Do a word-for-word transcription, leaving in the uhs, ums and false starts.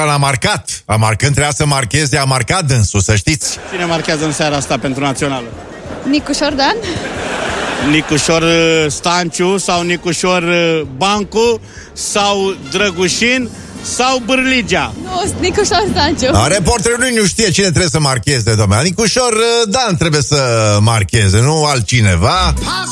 Dan a marcat. A marcat, când trebuia să marcheze, a marcat dânsul, să știți. Cine marchează în seara asta pentru națională? Nicușor Dan? Nicușor Stanciu sau Nicușor Bancu sau Drăgușin sau Bârligea? Nu, Nicușor Stanciu. A, reporterul nu știe cine trebuie să marcheze, domnule. Nicușor Dan trebuie să marcheze, nu altcineva.